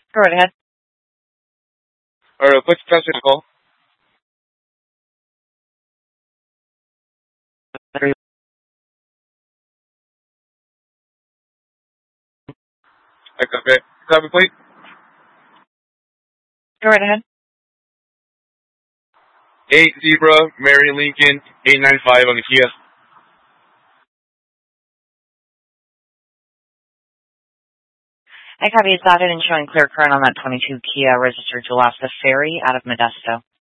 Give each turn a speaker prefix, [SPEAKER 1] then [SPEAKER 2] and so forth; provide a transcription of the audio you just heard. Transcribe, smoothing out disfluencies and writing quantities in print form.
[SPEAKER 1] Go right ahead.
[SPEAKER 2] Or what's the transfer call? Okay. Copy plate.
[SPEAKER 1] Go right ahead.
[SPEAKER 2] 8 Zebra, Mary Lincoln, 895 on the Kia.
[SPEAKER 1] I copy. It's added and showing clear current on that 22 Kia registered to Alaska Ferry out of Modesto.